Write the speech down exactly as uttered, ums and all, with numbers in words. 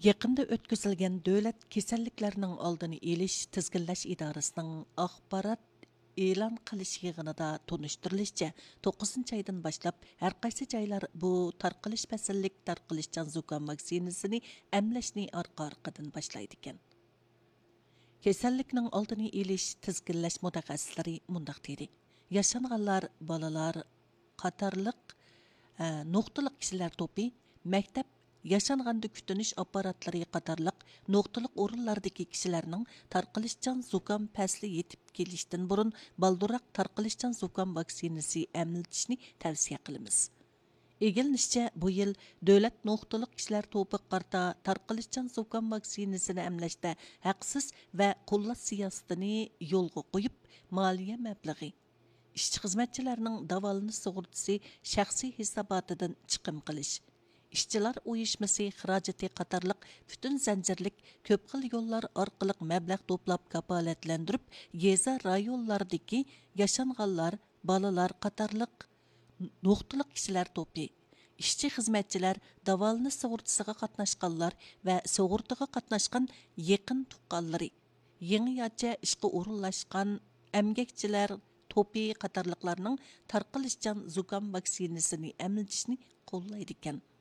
Yaqında ötküzülgen Dövlət Keselliklərinin aldını eliş tizginləş idarəsinin axbarat e'lon qilish yig'inida tonuşturulishcha to'qqizinchi aydan boshlab har qaysi joylar bu tarqalish fasllik tarqalishchan zukam vaksinasini emlashni orqa orqadan boshlaydi ekan. Kasallikning oldini elish tizginlash mutaxassislari mundaq dedi. Yashanganlar, bolalar qatorliq e, nuqtaliq kishilar to'pi maktab yaşanganda kütünüş aparatlari qatarlıq noktalık orunlardaki kişilerinin tarqalışcan zukam pasli yetip kelişten burun baldurak tarqalışcan zukam vaksinasi emiltishni tavsiye qilamiz. Egilinishçe bu yıl dövlət noktalık kişiler topu qarta tarqalışcan zukam vaksinasini emleşte haqsız ve qo'llash siyosatini yo'lga qo'yib maliye mablag'i ishchi xizmatchilarning davolanish sug'urtasi shaxsiy hisobotidan chiqim qilish İşçiler uyuşması, xirajati qatarlıq bütün zanjirlik köp xil yollar orqali mablag' to'plab kapolatlantirib, yeza rayonlardagi yaşanganlar, balalar qatarlıq nuqtaliq kishilar to'pi, ishchi xizmatchilar, davolanish sug'urtasiga qatnashganlar va sug'urtaga qatnashgan yaqin tuqqanlari, yangi yacha ishga o'rinlashgan emgakchilar to'pi qatarliqlarning tarqalishchan zukam vaksinasini emlitishni qo'llaydi ekan.